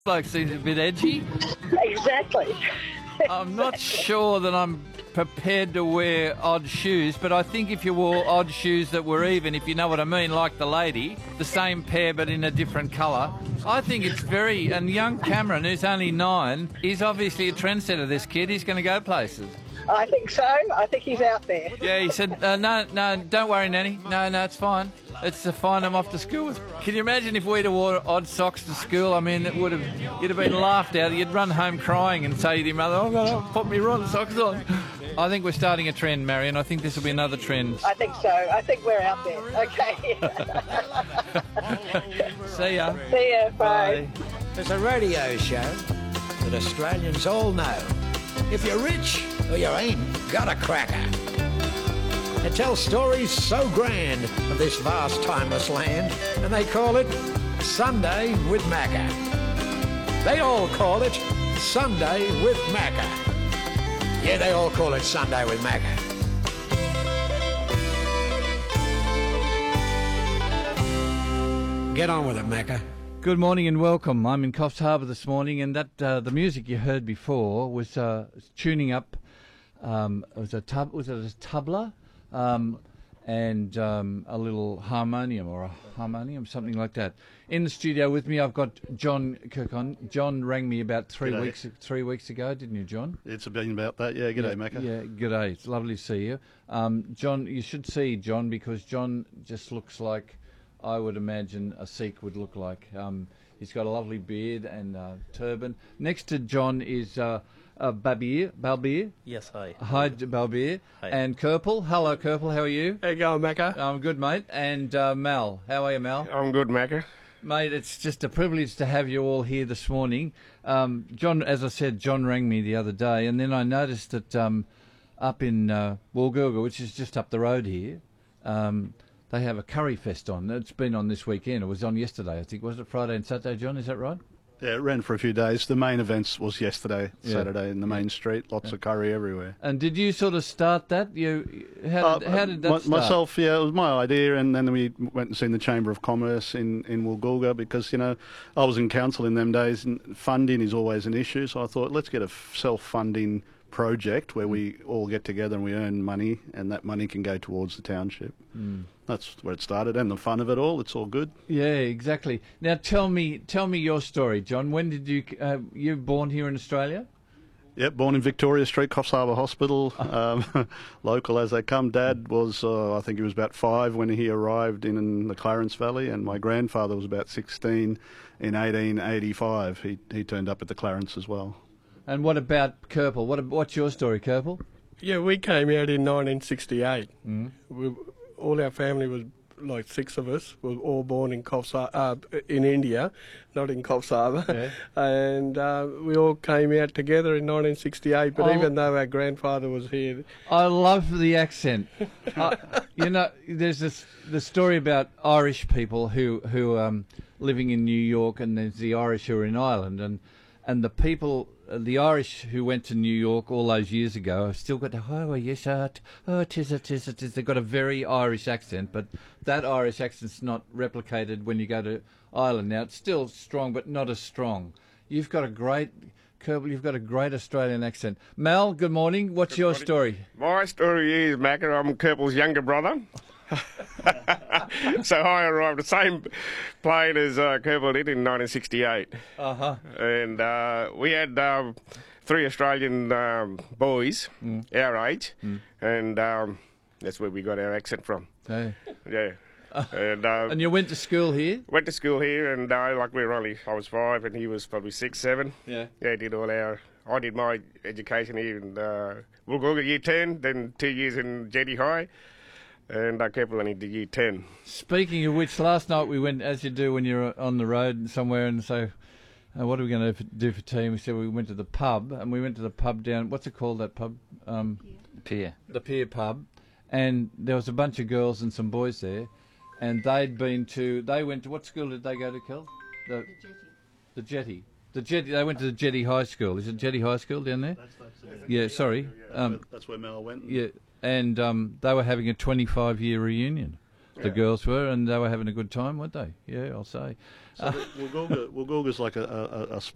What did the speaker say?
bloke seems a bit edgy. Exactly. I'm not sure that I'm prepared to wear odd shoes, but I think if you wore odd shoes that were even, if you know what I mean, like the lady, the same pair but in a different colour, I think it's very... And young Cameron, who's only 9, he's obviously a trendsetter, this kid. He's going to go places. I think so. I think he's out there. Yeah, he said, no, don't worry, Nanny. No, it's fine. It's fine, I'm off to school. Can you imagine if we'd have wore odd socks to school? I mean, you'd have been laughed out. You'd run home crying and say to your mother, I've got to put me wrong socks on. I think we're starting a trend, Marion. I think this will be another trend. I think so. I think we're out there. Okay. See ya. See ya. Bye. There's a radio show that Australians all know. If you're rich or you ain't got a cracker. It tells stories so grand of this vast, timeless land, and they call it Sunday with Macca. They all call it Sunday with Macca. Yeah, they all call it Sunday with Macca. Get on with it, Macca. Good morning and welcome. I'm in Coffs Harbour this morning, and that the music you heard before was tuning up. Was it a tabla? And a little harmonium or a harmonium, something like that. In the studio with me, I've got John Kirkon. John rang me about three weeks ago, didn't you, John? It's been about that, yeah. G'day, Macca. Yeah, g'day. It's lovely to see you. John, you should see John because John just looks like I would imagine a Sikh would look like. He's got a lovely beard and turban. Next to John is... Balbir. Yes, hi. Hi, Balbir. Hi. And Kerpel. Hello, Kerpel. How are you? How you going, Macca? I'm good, mate. And Mal. How are you, Mal? I'm good, Macca. Mate, it's just a privilege to have you all here this morning. John, as I said, John rang me the other day, and then I noticed that up in Woolgoolga, which is just up the road here, they have a curry fest on. It's been on this weekend. It was on yesterday, I think. Was it Friday and Saturday, John? Is that right? Yeah, it ran for a few days. The main events was yesterday, Saturday, in the main street. Lots of curry everywhere. And did you sort of start that? How did that start? Myself, yeah, it was my idea, and then we went and seen the Chamber of Commerce in Woolgoolga because, I was in council in them days, and funding is always an issue, so I thought, let's get a self-funding project where we all get together and we earn money, and that money can go towards the township. That's where it started, and the fun of it all. It's all good. Yeah, exactly. Now tell me your story, John. When did you you were born here in Australia? Yep, born in Victoria Street, Coffs Harbour Hospital. Local as they come. Dad was, I think he was about 5 when he arrived in the Clarence Valley, and my grandfather was about 16 in 1885. He turned up at the Clarence as well. And what about Kerpel? What's your story, Kerpel? Yeah, we came out in 1968. All our family was, like 6 of us, were all born in in India, not in Coffs Harbour. Yeah. And we all came out together in 1968, but even though our grandfather was here... I love the accent. There's the story about Irish people who living in New York, and there's the Irish who are in Ireland, and the people... The Irish who went to New York all those years ago have still got the tis. They've got a very Irish accent, but that Irish accent's not replicated when you go to Ireland. Now it's still strong, but not as strong. You've got a great, Kerpel, you've got a great Australian accent. Mal, good morning. What's your story? My story is, Macca, I'm Kerpel's younger brother. So I arrived the same plane as Kerpel did in 1968. And we had 3 Australian boys our age, and that's where we got our accent from. Hey. Yeah. And you went to school here? Went to school here, and I was 5 and he was probably 6, 7. Yeah. Yeah, I did my education here in Woolgoolga Year 10, then 2 years in Jetty High. And I kept only to Year 10. Speaking of which, last night we went, as you do when you're on the road somewhere, and so, what are we going to do for tea? And we said we went to the pub, and we went to the pub down, what's it called, that pub? Pier. The Pier pub. And there was a bunch of girls and some boys there, and they went to, what school did they go to, Kel? The Jetty. The Jetty. They went to the Jetty High School. Is it Jetty High School down there? That's yeah, sorry. That's where Mel went. Yeah. And they were having a 25-year reunion. The girls were, and they were having a good time, weren't they? Yeah, I'll say. So Woolgoolga's like a